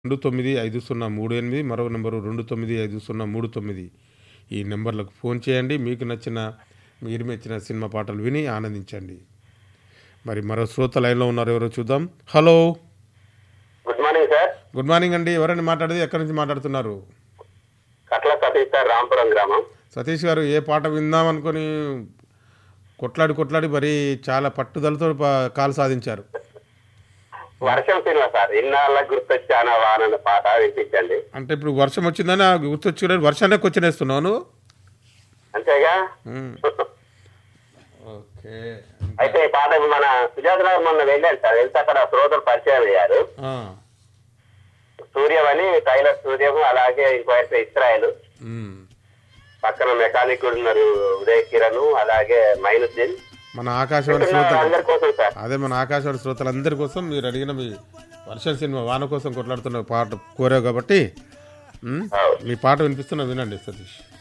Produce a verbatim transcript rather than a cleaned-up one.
రెండు తొమ్మిది ఐదు సున్నా మూడు ఎనిమిది మరో నెంబరు రెండు తొమ్మిది ఐదు సున్నా మూడు తొమ్మిది ఈ నెంబర్లకు ఫోన్ చేయండి. మీకు నచ్చిన మీరు మెచ్చిన సినిమా పాటలు విని ఆనందించండి. మరి మరో శ్రోత లైన్లో ఉన్నారు, ఎవరో చూద్దాం. Hello, good morning sir. Good morning అండి. ఎవరైనా మాట్లాడేది, ఎక్కడి నుంచి మాట్లాడుతున్నారు? కట్ల సతీష్ సార్, రాంపురం గ్రామం. సతీష్ గారు, ఏ పాట విందాం అనుకొని కొట్లాడి కొట్లాడి మరి చాలా పట్టుదలతో పా- కాలు సాధించారు. వర్షం సినిమా సార్, ఇన్నాళ్ళ గుర్తొచ్చానా వానన్న పాట వినిపించండి. అంటే ఇప్పుడు వర్షం వచ్చిందని ఆ గుర్తొచ్చి వర్షాన్ని క్వశ్చన్ వేస్తున్నాను. అంతేగా. ఓకే. అయితే ఈ పాట మన సుజాత నగర్ మొన్న వెళ్ళాను సార్. వెళ్తే అక్కడ శ్రోతలు పరిచయం అయ్యారు. ఆ, సూర్యం అని, టైలర్ సూర్యం, అలాగే ఇంకో ఇస్రాయల్, ఉమ్. పక్కన మెకానిక్ ఉన్నారు ఉదయ్ కిరణ్, అలాగే మైనుద్దీన్. మన ఆకాశవాణి శ్రోతలు, అందరి కోసం సార్. అదే మన ఆకాశవాణి శ్రోతలందరి కోసం మీరు అడిగిన మీ వర్షం సినిమా వాన కోసం కొట్లాడుతున్న పాట కోరావు కాబట్టి ఉమ్, అవును. మీ పాట వినిపిస్తున్నా, వినండి సతీష్.